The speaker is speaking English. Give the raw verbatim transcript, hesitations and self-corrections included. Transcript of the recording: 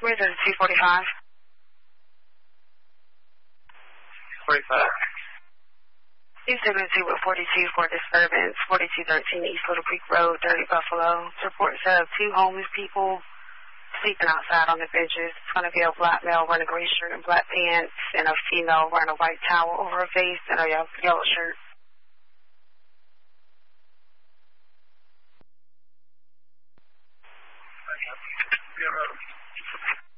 Where's it? two forty-five? forty-five. two seventy-two with forty-two for disturbance, forty-two thirteen East Little Creek Road, Dirty Buffalo. Reports of two homeless people sleeping outside on the benches. It's going to be a black male wearing a gray shirt and black pants, and a female wearing a white towel over her face and a yellow shirt.